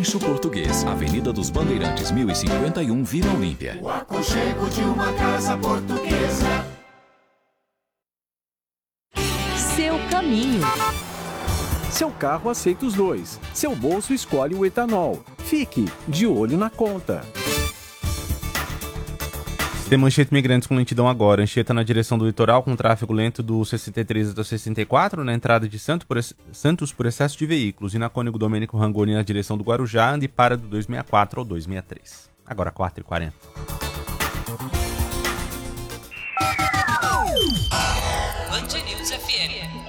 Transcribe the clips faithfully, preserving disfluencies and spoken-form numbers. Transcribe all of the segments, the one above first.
Rancho Português, Avenida dos Bandeirantes, mil e cinquenta e um, Vila Olímpia. O aconchego de uma casa portuguesa. Seu caminho. Seu carro aceita os dois. Seu bolso escolhe o etanol. Fique de olho na conta. Tem Anchieta Imigrantes com lentidão agora. Anchieta na direção do litoral com tráfego lento do sessenta e três até o sessenta e quatro, na entrada de Santos por, Santos por excesso de veículos. E na Cônigo Domênico Rangoni na direção do Guarujá, ande para do duzentos e sessenta e quatro ao duzentos e sessenta e três. Agora quatro e quarenta. Band News F M.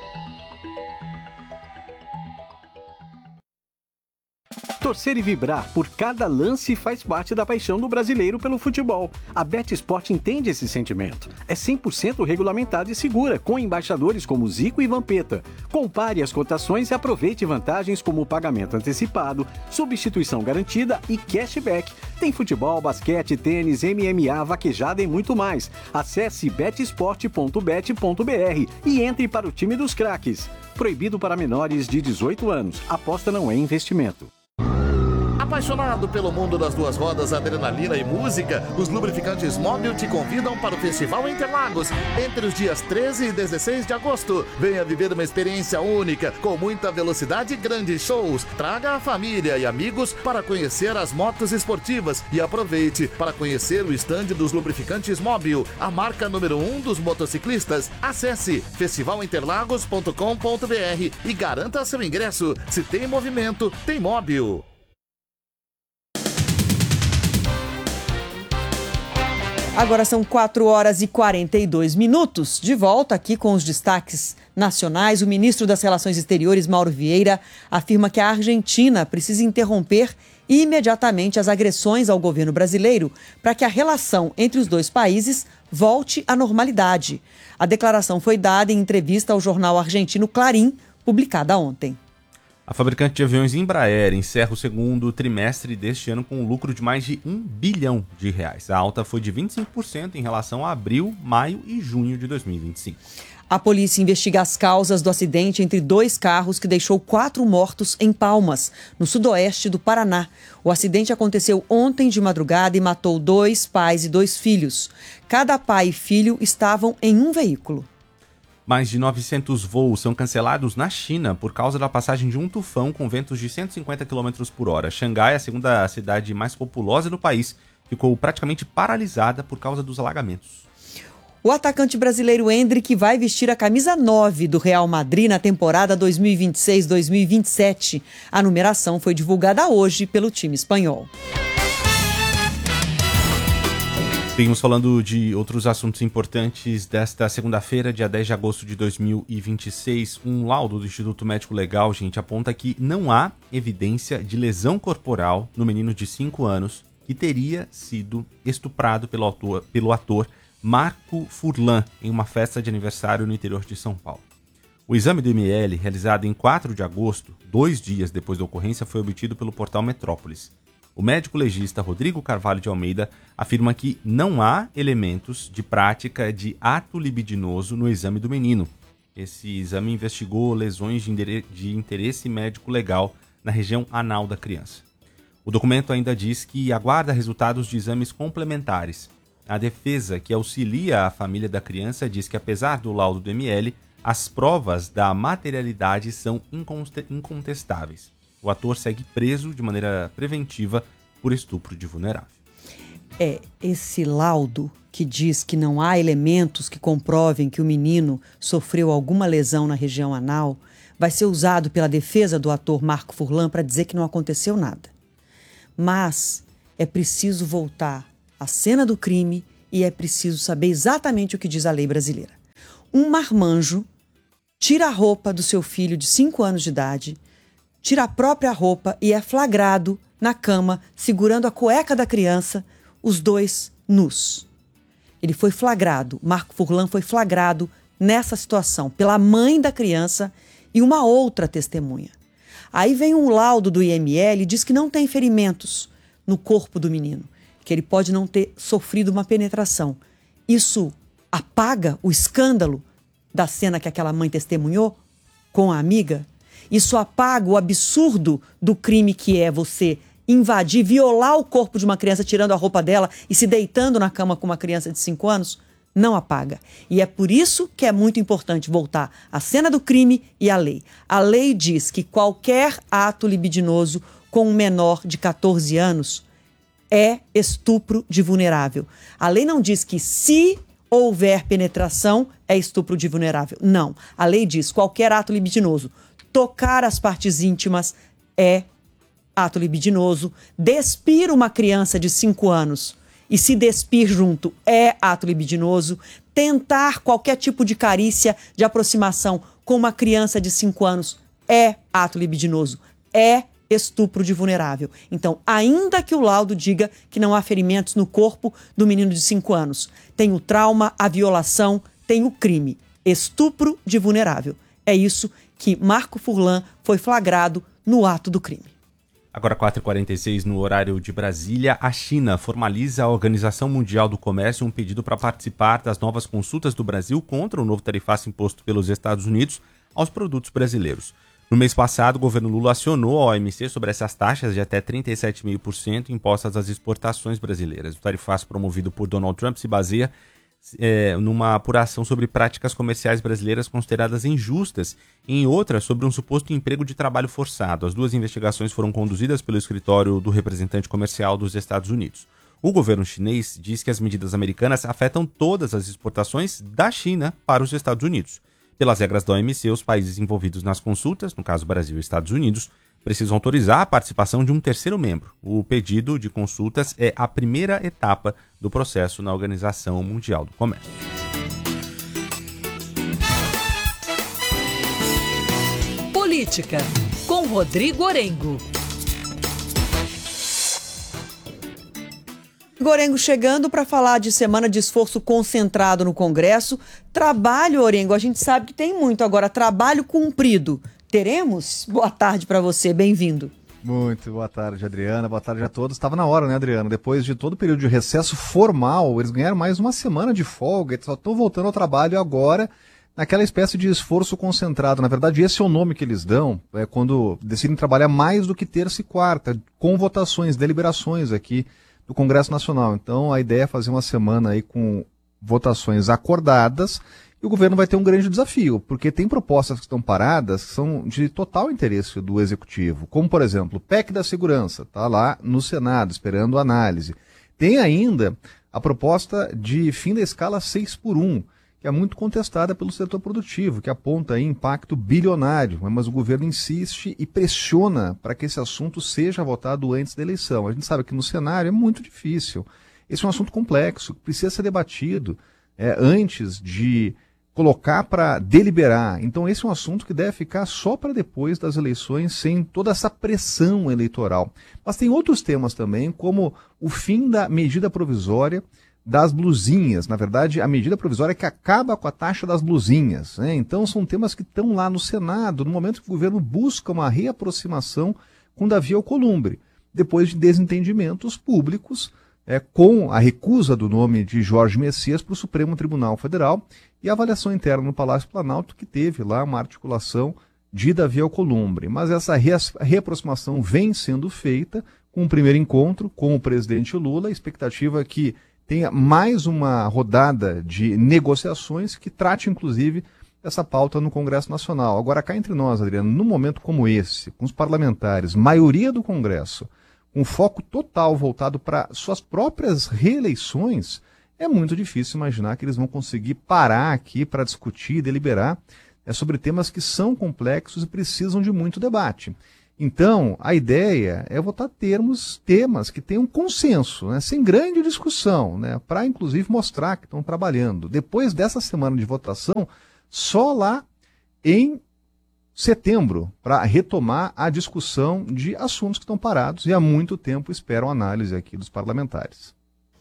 Torcer e vibrar por cada lance faz parte da paixão do brasileiro pelo futebol. A BetSport entende esse sentimento. É cem por cento regulamentada e segura, com embaixadores como Zico e Vampeta. Compare as cotações e aproveite vantagens como pagamento antecipado, substituição garantida e cashback. Tem futebol, basquete, tênis, M M A, vaquejada e muito mais. Acesse betsport ponto bet ponto b r e entre para o time dos craques. Proibido para menores de dezoito anos. Aposta não é investimento. Apaixonado pelo mundo das duas rodas, adrenalina e música, os lubrificantes Móbil te convidam para o Festival Interlagos, entre os dias treze e dezesseis de agosto. Venha viver uma experiência única, com muita velocidade e grandes shows. Traga a família e amigos para conhecer as motos esportivas e aproveite para conhecer o estande dos lubrificantes Móbil, a marca número um dos motociclistas. Acesse festival interlagos ponto com ponto b r e garanta seu ingresso. Se tem movimento, tem Móbil. Agora são quatro horas e quarenta e dois minutos. De volta aqui com os destaques nacionais. O ministro das Relações Exteriores, Mauro Vieira, afirma que a Argentina precisa interromper imediatamente as agressões ao governo brasileiro para que a relação entre os dois países volte à normalidade. A declaração foi dada em entrevista ao jornal argentino Clarín, publicada ontem. A fabricante de aviões Embraer encerra o segundo trimestre deste ano com um lucro de mais de um bilhão de reais. A alta foi de vinte e cinco por cento em relação a abril, maio e junho de dois mil e vinte e cinco. A polícia investiga as causas do acidente entre dois carros que deixou quatro mortos em Palmas, no sudoeste do Paraná. O acidente aconteceu ontem de madrugada e matou dois pais e dois filhos. Cada pai e filho estavam em um veículo. Mais de novecentos voos são cancelados na China por causa da passagem de um tufão com ventos de cento e cinquenta quilômetros por hora. Xangai, a segunda cidade mais populosa do país, ficou praticamente paralisada por causa dos alagamentos. O atacante brasileiro Endrick vai vestir a camisa nove do Real Madrid na temporada dois mil e vinte e seis dois mil e vinte e sete. A numeração foi divulgada hoje pelo time espanhol. Seguimos falando de outros assuntos importantes desta segunda-feira, dia dez de agosto de dois mil e vinte e seis. Um laudo do Instituto Médico Legal, gente, aponta que não há evidência de lesão corporal no menino de cinco anos que teria sido estuprado pelo ator, pelo ator Marco Furlan em uma festa de aniversário no interior de São Paulo. O exame do M L, realizado em quatro de agosto, dois dias depois da ocorrência, foi obtido pelo portal Metrópolis. O médico legista Rodrigo Carvalho de Almeida afirma que não há elementos de prática de ato libidinoso no exame do menino. Esse exame investigou lesões de interesse médico legal na região anal da criança. O documento ainda diz que aguarda resultados de exames complementares. A defesa, que auxilia a família da criança, diz que apesar do laudo do M L, as provas da materialidade são incontestáveis. O ator segue preso de maneira preventiva por estupro de vulnerável. É, esse laudo que diz que não há elementos que comprovem que o menino sofreu alguma lesão na região anal vai ser usado pela defesa do ator Marco Furlan para dizer que não aconteceu nada. Mas é preciso voltar à cena do crime e é preciso saber exatamente o que diz a lei brasileira. Um marmanjo tira a roupa do seu filho de cinco anos de idade, tira a própria roupa e é flagrado na cama, segurando a cueca da criança, os dois nus. Ele foi flagrado, Marco Furlan foi flagrado nessa situação pela mãe da criança e uma outra testemunha. Aí vem um laudo do I M L e diz que não tem ferimentos no corpo do menino, que ele pode não ter sofrido uma penetração. Isso apaga o escândalo da cena que aquela mãe testemunhou com a amiga? Isso apaga o absurdo do crime que é você invadir, violar o corpo de uma criança, tirando a roupa dela e se deitando na cama com uma criança de cinco anos? Não apaga. E é por isso que é muito importante voltar à cena do crime e à lei. A lei diz que qualquer ato libidinoso com um menor de catorze anos é estupro de vulnerável. A lei não diz que se houver penetração é estupro de vulnerável. Não. A lei diz qualquer ato libidinoso. Tocar as partes íntimas é ato libidinoso. Despir uma criança de cinco anos e se despir junto é ato libidinoso. Tentar qualquer tipo de carícia, de aproximação com uma criança de cinco anos é ato libidinoso. É estupro de vulnerável. Então, ainda que o laudo diga que não há ferimentos no corpo do menino de cinco anos, tem o trauma, a violação, tem o crime. Estupro de vulnerável. É isso que Marco Furlan foi flagrado no ato do crime. Agora, quatro e quarenta e seis, no horário de Brasília, a China formaliza a Organização Mundial do Comércio um pedido para participar das novas consultas do Brasil contra o novo tarifaço imposto pelos Estados Unidos aos produtos brasileiros. No mês passado, o governo Lula acionou a O M C sobre essas taxas de até trinta e sete vírgula cinco por cento impostas às exportações brasileiras. O tarifaço promovido por Donald Trump se baseia é, numa apuração sobre práticas comerciais brasileiras consideradas injustas e em outra sobre um suposto emprego de trabalho forçado. As duas investigações foram conduzidas pelo escritório do representante comercial dos Estados Unidos. O governo chinês diz que as medidas americanas afetam todas as exportações da China para os Estados Unidos. Pelas regras da O M C, os países envolvidos nas consultas, no caso Brasil e Estados Unidos, precisam autorizar a participação de um terceiro membro. O pedido de consultas é a primeira etapa do processo na Organização Mundial do Comércio. Política, com Rodrigo Orengo. Orengo chegando para falar de semana de esforço concentrado no Congresso. Trabalho, Orengo, a gente sabe que tem muito. Agora, trabalho cumprido. Teremos? Boa tarde para você, bem-vindo. Muito boa tarde, Adriana. Boa tarde a todos. Estava na hora, né, Adriana? Depois de todo o período de recesso formal, eles ganharam mais uma semana de folga. Eles só estão voltando ao trabalho agora, naquela espécie de esforço concentrado. Na verdade, esse é o nome que eles dão, é quando decidem trabalhar mais do que terça e quarta, com votações, deliberações aqui do Congresso Nacional. Então, a ideia é fazer uma semana aí com votações acordadas e o governo vai ter um grande desafio, porque tem propostas que estão paradas que são de total interesse do Executivo, como, por exemplo, o P E C da Segurança, está lá no Senado, esperando análise. Tem ainda a proposta de fim da escala seis por um, que é muito contestada pelo setor produtivo, que aponta aí impacto bilionário, mas o governo insiste e pressiona para que esse assunto seja votado antes da eleição. A gente sabe que no cenário é muito difícil. Esse é um assunto complexo, que precisa ser debatido é, antes de colocar para deliberar. Então esse é um assunto que deve ficar só para depois das eleições, sem toda essa pressão eleitoral. Mas tem outros temas também, como o fim da medida provisória das blusinhas. Na verdade, a medida provisória que acaba com a taxa das blusinhas, né? Então são temas que estão lá no Senado, no momento que o governo busca uma reaproximação com Davi Alcolumbre, depois de desentendimentos públicos é, com a recusa do nome de Jorge Messias para o Supremo Tribunal Federal e a avaliação interna no Palácio Planalto, que teve lá uma articulação de Davi Alcolumbre. Mas essa reaproximação vem sendo feita com o primeiro encontro com o presidente Lula, a expectativa é que tenha mais uma rodada de negociações que trate, inclusive, essa pauta no Congresso Nacional. Agora, cá entre nós, Adriano, num momento como esse, com os parlamentares, maioria do Congresso, com foco total voltado para suas próprias reeleições, é muito difícil imaginar que eles vão conseguir parar aqui para discutir e deliberar é, sobre temas que são complexos e precisam de muito debate. Então, a ideia é votar termos, temas que tenham consenso, né, sem grande discussão, né, para inclusive mostrar que estão trabalhando. Depois dessa semana de votação, só lá em setembro, para retomar a discussão de assuntos que estão parados e há muito tempo esperam análise aqui dos parlamentares.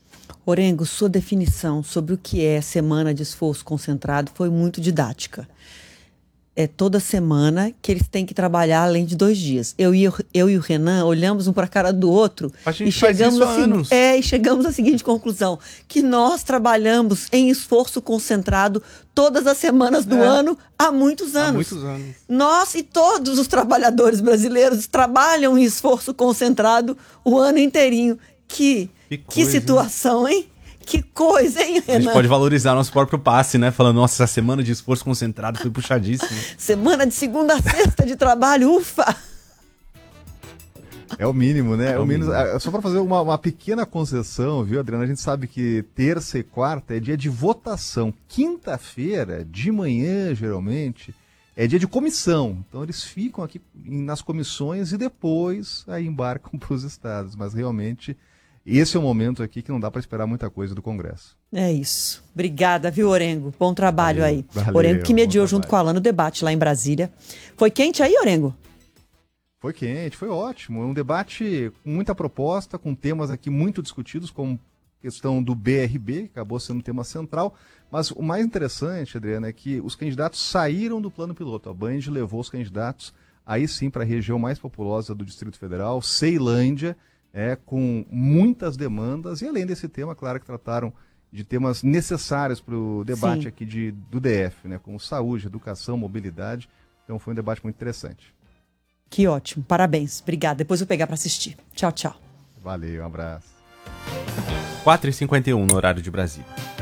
Orengo, sua definição sobre o que é semana de esforço concentrado foi muito didática. é toda semana que eles têm que trabalhar além de dois dias. Eu e, eu e o Renan olhamos um para a cara do outro A gente e faz chegamos, isso há assim, anos. é, e chegamos à seguinte conclusão, que nós trabalhamos em esforço concentrado todas as semanas do É. ano há muitos anos. Há muitos anos. Nós e todos os trabalhadores brasileiros trabalham em esforço concentrado o ano inteirinho. Que, Que que, coisa, situação, hein? Que coisa, hein, A gente Renan? pode valorizar nosso próprio passe, né? Falando, nossa, essa semana de esforço concentrado foi puxadíssima. Semana de segunda a sexta de trabalho, ufa! É o mínimo, né? É É o o mínimo. mínimo. Ah, Só para fazer uma, uma pequena concessão, viu, Adriana? A gente sabe que terça e quarta é dia de votação. Quinta-feira, de manhã, geralmente, é dia de comissão. Então eles ficam aqui em- nas comissões e depois aí embarcam para os estados. Mas realmente, esse é o momento aqui que não dá para esperar muita coisa do Congresso. É isso. Obrigada, viu, Orengo? Bom trabalho Valeu, aí. valeu, Orengo que bom mediou junto trabalho. com a Alana o debate lá em Brasília. Foi quente aí, Orengo? Foi quente, foi ótimo. É um debate com muita proposta, com temas aqui muito discutidos, como a questão do B R B, que acabou sendo um tema central. Mas o mais interessante, Adriana, é que os candidatos saíram do plano piloto. A Band levou os candidatos aí sim para a região mais populosa do Distrito Federal, Ceilândia, é, com muitas demandas. E além desse tema, claro que trataram de temas necessários para o debate Sim. aqui de, do D F, né, como saúde, educação, mobilidade. Então foi um debate muito interessante. Que ótimo. Parabéns. Obrigada. Depois eu vou pegar para assistir. Tchau, tchau. Valeu, um abraço. quatro e cinquenta e um no horário de Brasília.